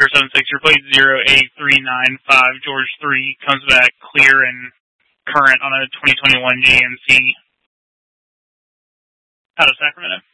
76, your plate 08395, George 3, comes back clear and current on a 2021 GMC out of Sacramento.